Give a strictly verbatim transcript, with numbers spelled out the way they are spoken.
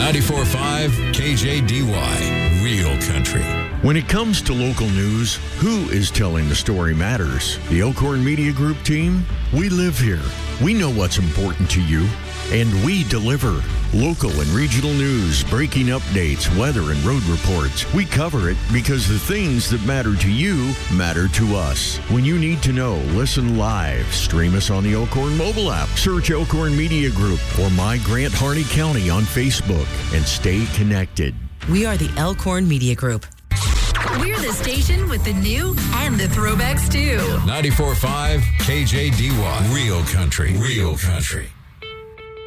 ninety-four point five K J D Y, Real Country. When it comes to local news, who is telling the story matters? The Elkhorn Media Group team? We live here. We know what's important to you, and we deliver. Local and regional news, breaking updates, weather, and road reports. We cover it because the things that matter to you matter to us. When you need to know, listen live. Stream us on the Elkhorn mobile app. Search Elkhorn Media Group or My Grant Harney County on Facebook and stay connected. We are the Elkhorn Media Group. We're the station with the new and the throwbacks too. ninety-four point five K J D Y, Real Country, Real Country.